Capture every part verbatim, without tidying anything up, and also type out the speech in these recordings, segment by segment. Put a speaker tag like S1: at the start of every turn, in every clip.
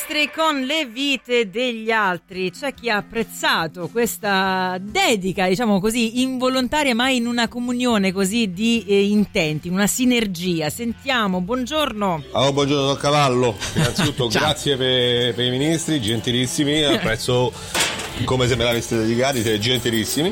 S1: Ministri con le vite degli altri. C'è chi ha apprezzato questa dedica, diciamo così, involontaria, ma in una comunione così di eh, intenti, una sinergia. Sentiamo, buongiorno.
S2: Oh, buongiorno Cavallo. Innanzitutto grazie per, per i ministri, gentilissimi, apprezzo come se me l'aveste dedicati, siete gentilissimi.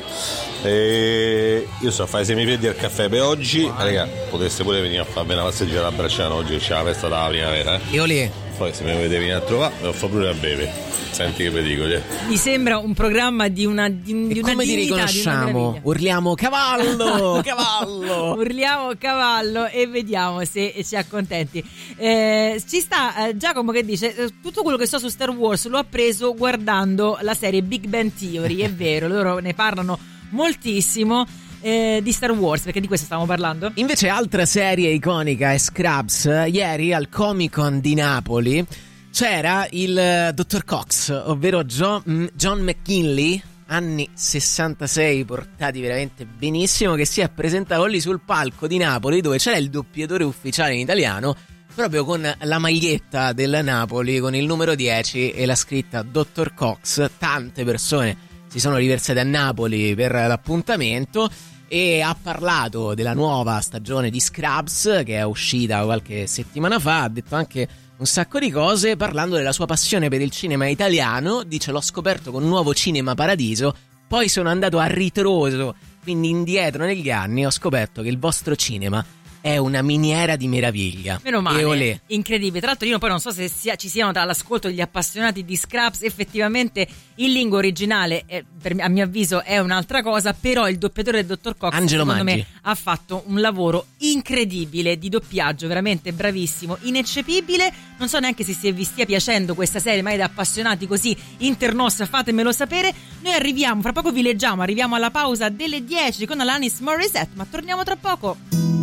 S2: E io sto a fare i semipiedi al caffè per oggi. Raga, poteste pure venire a farvi una passeggiata a Bracciano oggi, c'è la festa della primavera, eh?
S3: Io lì.
S2: Poi se mi volete venire a trovare, me lo fa pure a bere. Senti che vi dico, eh.
S1: Mi sembra un programma di una di, un, di una
S3: come ti
S1: dignità,
S3: riconosciamo?
S1: Di
S3: Urliamo cavallo, cavallo.
S1: Urliamo cavallo e vediamo se ci accontenti. Eh, ci sta eh, Giacomo che dice eh, tutto quello che so su Star Wars l'ho appreso guardando la serie Big Bang Theory. È vero, loro ne parlano moltissimo eh, di Star Wars, perché di questo stavamo parlando.
S3: Invece altra serie iconica è Scrubs. Ieri al Comic Con di Napoli c'era il dottor Cox, ovvero John, John McGinley, anni sessantasei, portati veramente benissimo, che si è presentato lì sul palco di Napoli, dove c'era il doppiatore ufficiale in italiano, proprio con la maglietta del Napoli, con il numero dieci e la scritta dottor Cox. Tante persone si sono riversate a Napoli per l'appuntamento e ha parlato della nuova stagione di Scrubs, che è uscita qualche settimana fa. Ha detto anche un sacco di cose, parlando della sua passione per il cinema italiano. Dice: l'ho scoperto con Nuovo Cinema Paradiso, poi sono andato a ritroso, quindi indietro negli anni ho scoperto che il vostro cinema è una miniera di meraviglia.
S1: Meno male,
S3: e olè.
S1: Incredibile. Tra l'altro io poi non so se sia, ci siano dall'ascolto degli appassionati di Scrubs. Effettivamente in lingua originale è, per, a mio avviso è un'altra cosa, però il doppiatore del dottor Cox
S3: Angelo
S1: secondo
S3: Maggi
S1: me ha fatto un lavoro incredibile di doppiaggio, veramente bravissimo, ineccepibile. Non so neanche se si vi stia piacendo questa serie, ma è da appassionati così internos, fatemelo sapere. Noi arriviamo, fra poco vi leggiamo, arriviamo alla pausa delle dieci con Alanis Morissette, ma torniamo tra poco.